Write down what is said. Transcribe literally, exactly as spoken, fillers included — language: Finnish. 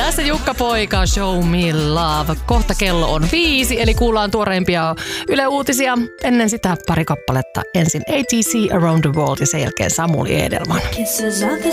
Tässä Jukka Poika, Show Me Love. Kohta kello on viisi, eli kuullaan tuoreimpia Yle Uutisia. Ennen sitä pari kappaletta. Ensin A T C Around the World ja sen jälkeen Samuli Edelman.